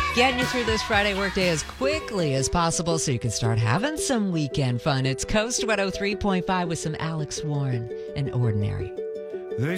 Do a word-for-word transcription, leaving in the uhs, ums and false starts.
Getting you through this Friday workday as quickly as possible so you can start having some weekend fun. It's Coast one oh three point five with some Alex Warren and Ordinary.